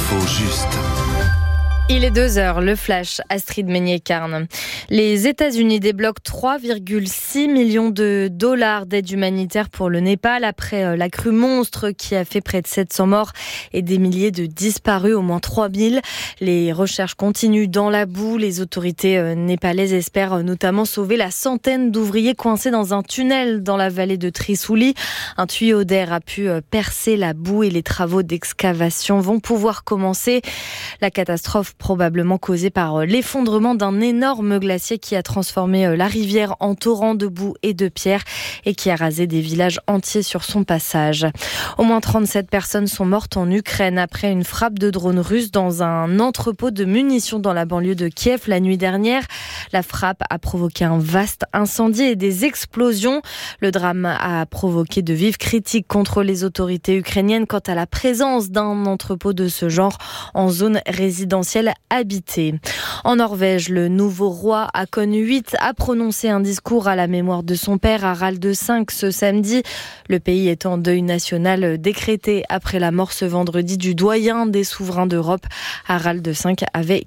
l'info juste. Il est 2h, le flash, Astrid Meignet-Carne. Les États-Unis débloquent 3,6 millions de dollars d'aide humanitaire pour le Népal après la crue monstre qui a fait près de 700 morts et des milliers de disparus, au moins 3000. Les recherches continuent dans la boue. Les autorités népalaises espèrent notamment sauver la centaine d'ouvriers coincés dans un tunnel dans la vallée de Trishuli. Un tuyau d'air a pu percer la boue et les travaux d'excavation vont pouvoir commencer. La catastrophe probablement causée par l'effondrement d'un énorme glacier qui a transformé la rivière en torrent de boue et de pierre et qui a rasé des villages entiers sur son passage. Au moins 37 personnes sont mortes en Ukraine après une frappe de drone russe dans un entrepôt de munitions dans la banlieue de Kiev la nuit dernière. La frappe a provoqué un vaste incendie et des explosions. Le drame a provoqué de vives critiques contre les autorités ukrainiennes quant à la présence d'un entrepôt de ce genre en zone résidentielle habitée. En Norvège, le nouveau roi Haakon VIII a prononcé un discours à la mémoire de son père Harald V ce samedi. Le pays est en deuil national décrété après la mort ce vendredi du doyen des souverains d'Europe. Harald V avait